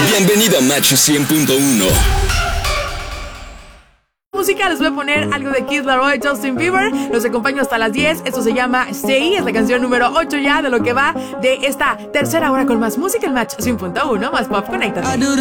Bienvenido a Match 100.1. Música, les voy a poner algo de Kid Laroi, Justin Bieber. Los acompaño hasta las 10. Esto se llama Stay. Es la canción número 8 ya de lo que va de esta tercera hora con más música. El Match 100.1, más pop, conéctate.